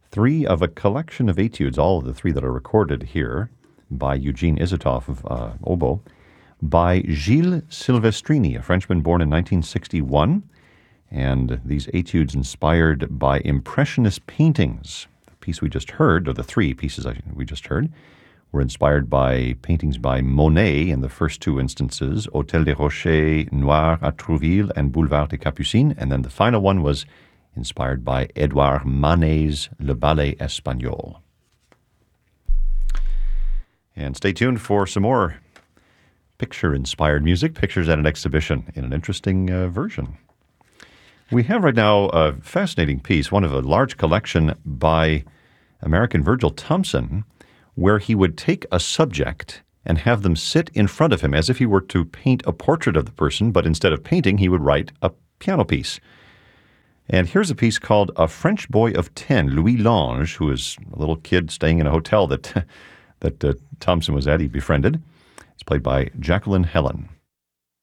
Three of a collection of etudes, all of the three that are recorded here by Eugene Isatoff of oboe, by Gilles Silvestrini, a Frenchman born in 1961. And these etudes inspired by Impressionist paintings. The piece we just heard, or the three pieces we just heard, were inspired by paintings by Monet in the first two instances, Hôtel des Rochers, Noir à Trouville, and Boulevard des Capucines. And then the final one was inspired by Edouard Manet's Le Ballet Espagnol. And stay tuned for some more picture-inspired music, pictures at an exhibition in an interesting version. We have right now a fascinating piece, one of a large collection by American Virgil Thomson, where he would take a subject and have them sit in front of him as if he were to paint a portrait of the person, but instead of painting, he would write a piano piece. And here's a piece called A French Boy of 10, Louis Lange, who is a little kid staying in a hotel that Thomson was at. He befriended. It's played by Jacqueline Helen.